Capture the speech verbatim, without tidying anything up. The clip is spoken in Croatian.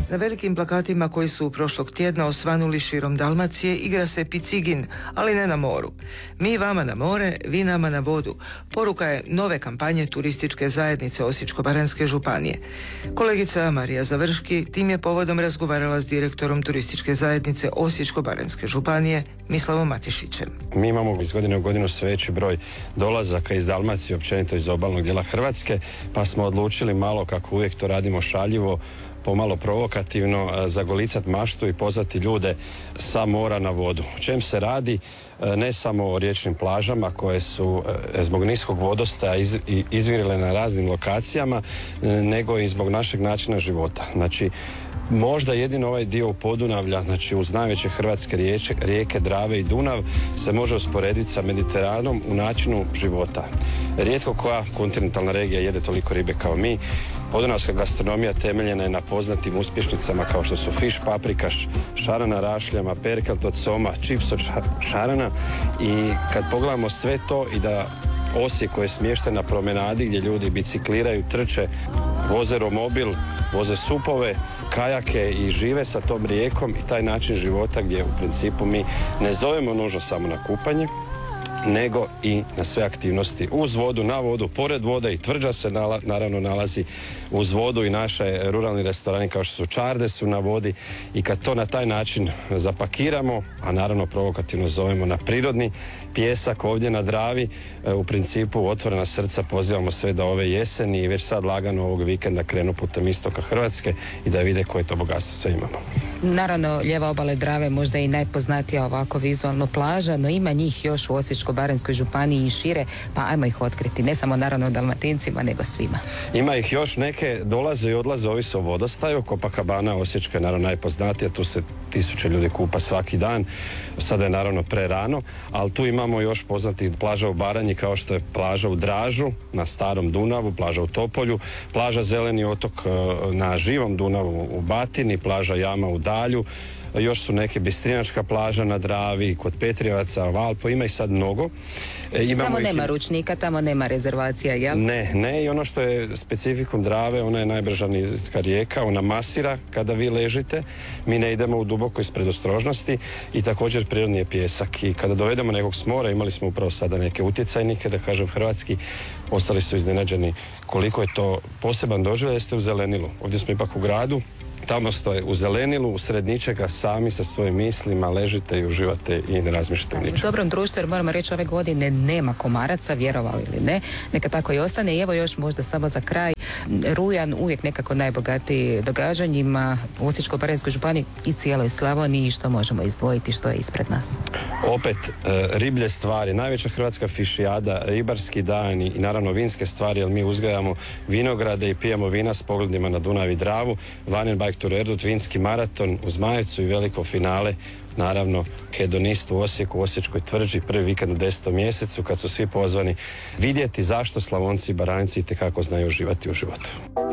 Na velikim plakatima koji su prošlog tjedna osvanuli širom Dalmacije igra se picigin, ali ne na moru. Mi vama na more, vi nama na vodu. Poruka je nove kampanje turističke zajednice Osječko-baranjske županije. Kolegica Marija Završki tim je povodom razgovarala s direktorom turističke zajednice Osječko-baranjske županije Mislavom Matišićem. Mi imamo iz godine u godinu sve veći broj dolazaka iz Dalmacije, općenito iz obalnog dijela Hrvatske, pa smo odlučili malo, kako uvijek to radimo šaljivo, pomalo provokativno, zagolicati maštu i pozvati ljude sa mora na vodu. O čem se radi? Ne samo o riječnim plažama koje su zbog niskog vodostaja iz, izvirile na raznim lokacijama, nego i zbog našeg načina života. Znači, možda jedino ovaj dio Podunavlja, znači uz najveće hrvatske rijeke, rijeke Drave i Dunav, se može usporediti sa Mediteranom u načinu života. Rijetko koja kontinentalna regija jede toliko ribe kao mi. Podunavska gastronomija temeljena je na poznatim uspješnicama kao što su fiš paprika, šarana rašljama, perkelt od soma, čips od šarana, i kad pogledamo sve to i da Osijek koji je smješten na promenadi gdje ljudi bicikliraju, trče, voze romobil, voze supove, kajake i žive sa tom rijekom i taj način života gdje u principu mi ne zovemo nužno samo na kupanje, nego i na sve aktivnosti uz vodu, na vodu, pored vode, i Tvrđa se nala, naravno nalazi uz vodu i naše ruralni restorani kao što su Čarde su na vodi, i kad to na taj način zapakiramo, a naravno provokativno zovemo na prirodni pjesak ovdje na Dravi, u principu otvorena srca pozivamo sve da ove jeseni i već sad lagano ovog vikenda krenu putem istoka Hrvatske i da vide koje to bogatstvo sve imamo. Naravno, lijeva obale Drave možda i najpoznatija ovako vizualno plaža, no ima njih još u Osječko-baranjskoj županiji i šire, pa ajmo ih otkriti, ne samo naravno Dalmatincima, nego svima. Ima ih još, neke dolaze i odlaze, ovisi o vodostaju. Copacabana Osječka je naravno najpoznatija, tu se tisuće ljudi kupa svaki dan, sada je naravno prerano, ali tu imamo još poznatih plaža u Baranji kao što je plaža u Dražu, na Starom Dunavu, plaža u Topolju, plaža Zeleni otok na Živom Dunavu u Batini, plaža Jama u Dalju, još su neke Bistrinačka plaža na Dravi, kod Petrijevaca, Valpo, ima ih sad mnogo. E, tamo nema ih... ručnika, tamo nema rezervacija, jel? Ne, ne, i ono što je specifikum Drave, ona je najbrža nizinska rijeka, ona masira kada vi ležite, mi ne idemo u duboko iz predostrožnosti, i također prirodni je pjesak, i kada dovedemo nekog s mora, imali smo upravo sada neke utjecajnike, da kažem hrvatski, ostali su iznenađeni koliko je to poseban doživljaj, jeste u zelenilu. Ovdje smo ipak u gradu, tamo stoje u zelenilu, u sred ničega, sami sa svojim mislima ležite i uživate i ne razmišljate o ničemu. U dobrom društvu, jer moramo reći, ove godine nema komaraca, vjerovali ili ne, neka tako i ostane. I evo još možda samo za kraj, rujan uvijek nekako najbogatiji događanjima u Osječko-baranjskoj županiji i cijeloj Slavoniji, što možemo izdvojiti, što je ispred nas. Opet e, riblje stvari, najveća hrvatska fišijada, ribarski dani i naravno vinske stvari, jer mi uzgajamo vinograde i pijemo vina s pogledima na Dunav i Dravu, Vanenbajk Tour Erdut, vinski maraton u Zmajevcu i veliko finale, naravno hedonist u Osijeku, u Osječkoj tvrđi, prvi vikend u desetom mjesecu, kad su svi pozvani vidjeti zašto Slavonci i Baranjci itekako znaju uživati u životu.